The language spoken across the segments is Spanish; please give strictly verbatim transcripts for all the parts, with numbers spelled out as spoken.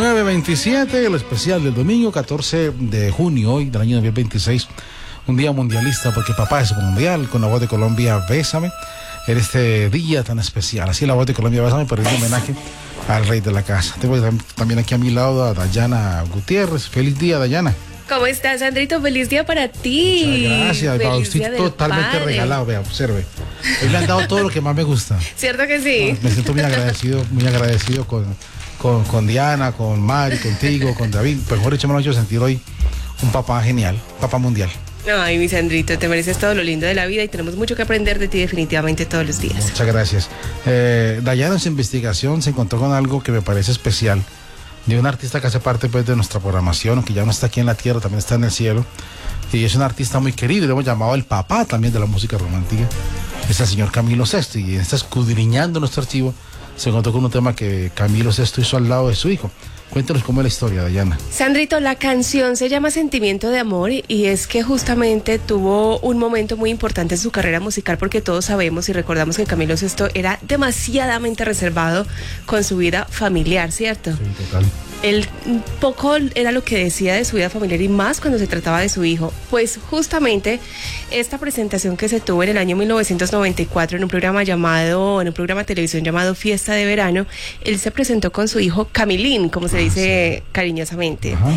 nueve veintisiete, el especial del domingo catorce de junio hoy del año dos mil veintiséis. Un día mundialista porque papá es mundial, con la voz de Colombia, Bésame, en este día tan especial. Así la voz de Colombia, Bésame, por el homenaje al rey de la casa. Tengo también aquí a mi lado a Dayana Gutiérrez. Feliz día, Dayana. ¿Cómo estás, Sandrito? Feliz día para ti. Muchas gracias. Feliz Estoy día totalmente padre. regalado, vea, observe. Hoy le han dado todo lo que más me gusta. ¿Cierto que sí? Me siento muy agradecido, muy agradecido con, con, con Diana, con Mari, contigo, con David. Pues mejor dicho, me lo he hecho sentir hoy un papá genial, papá mundial. Ay, mi Sandrito, te mereces todo lo lindo de la vida y tenemos mucho que aprender de ti definitivamente todos los días. Muchas gracias. Eh, Dayana en su investigación se encontró con algo que me parece especial, de un artista que hace parte pues de nuestra programación, que ya no está aquí en la tierra, también está en el cielo, y es un artista muy querido, y lo hemos llamado el papá también de la música romántica, es el señor Camilo Sesto, y en esta escudriñando nuestro archivo se encontró con un tema que Camilo Sesto hizo al lado de su hijo. Cuéntanos cómo es la historia, Dayana. Sandrito, la canción se llama Sentimiento de Amor y es que justamente tuvo un momento muy importante en su carrera musical porque todos sabemos y recordamos que Camilo Sesto era demasiadamente reservado con su vida familiar, ¿cierto? Sí, total. Él poco era lo que decía de su vida familiar y más cuando se trataba de su hijo. Pues justamente esta presentación que se tuvo en el año mil novecientos noventa y cuatro en un programa llamado, en un programa de televisión llamado Fiesta de Verano, él se presentó con su hijo Camilín, como se dice cariñosamente. Ajá.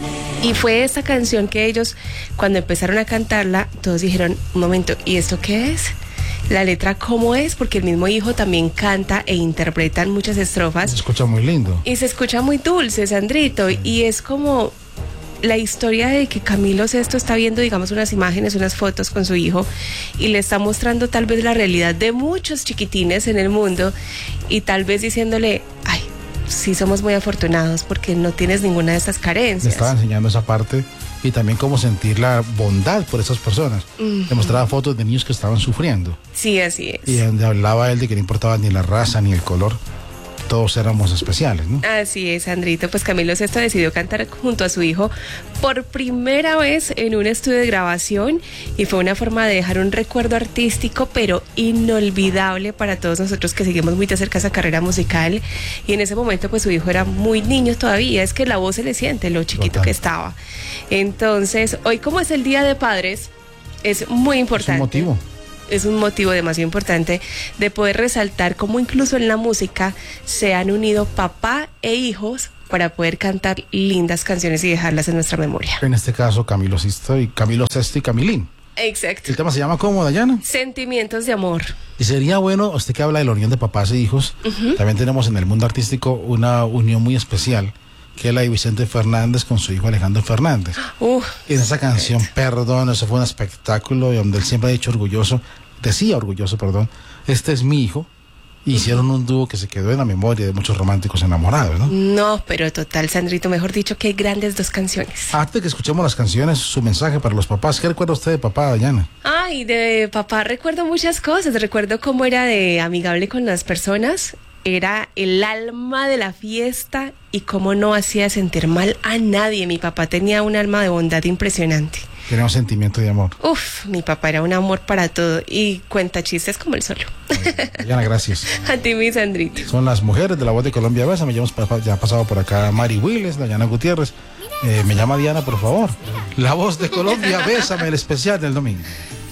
Y fue esta canción que ellos, cuando empezaron a cantarla, todos dijeron, un momento, ¿y esto qué es? La letra, ¿cómo es? Porque el mismo hijo también canta e interpreta muchas estrofas. Se escucha muy lindo. Y se escucha muy dulce, Sandrito. Y es como la historia de que Camilo Sesto está viendo, digamos, unas imágenes, unas fotos con su hijo y le está mostrando tal vez la realidad de muchos chiquitines en el mundo y tal vez diciéndole, ay, sí somos muy afortunados porque no tienes ninguna de estas carencias. Le estaba enseñando esa parte y también cómo sentir la bondad por esas personas. Uh-huh. Le mostraba fotos de niños que estaban sufriendo. Sí, así es. Y donde hablaba él de que no importaba ni la raza ni el color, todos éramos especiales, ¿no? Así es, Sandrito. Pues Camilo Sesto decidió cantar junto a su hijo por primera vez en un estudio de grabación y fue una forma de dejar un recuerdo artístico pero inolvidable para todos nosotros que seguimos muy de cerca esa carrera musical. Y en ese momento pues su hijo era muy niño todavía, es que la voz se le siente lo chiquito Total. Que estaba. Entonces, hoy como es el Día de Padres, es muy importante. Es un motivo. Es un motivo demasiado importante de poder resaltar cómo incluso en la música se han unido papá e hijos para poder cantar lindas canciones y dejarlas en nuestra memoria. En este caso, Camilo Sesto y Camilo Sesto y Camilín. Exacto. ¿El tema se llama cómo, Dayana? Sentimientos de amor. Y sería bueno, usted que habla de la unión de papás e hijos, uh-huh. también tenemos en el mundo artístico una unión muy especial, que es la de Vicente Fernández con su hijo Alejandro Fernández. Uh, en esa canción, Perdón, eso fue un espectáculo donde él siempre ha dicho orgulloso, decía orgulloso, perdón, este es mi hijo. Y hicieron un dúo que se quedó en la memoria de muchos románticos enamorados, ¿no? No, pero total, Sandrito, mejor dicho, qué grandes dos canciones. Antes de que escuchemos las canciones, su mensaje para los papás. ¿Qué recuerda usted de papá, Dayana? Ay, de papá recuerdo muchas cosas. Recuerdo cómo era de amigable con las personas. Era el alma de la fiesta y cómo no hacía sentir mal a nadie. Mi papá tenía un alma de bondad impresionante. Tenía un sentimiento de amor. Uf, mi papá era un amor para todo y cuenta chistes como el solo. Dayana, gracias. A ti, mi Sandrito. Son las mujeres de la voz de Colombia Bésame. Ya hemos ya pasado por acá Mari Willes, Dayana Gutiérrez. Eh, me llama Diana, por favor. La voz de Colombia Bésame, el especial del domingo.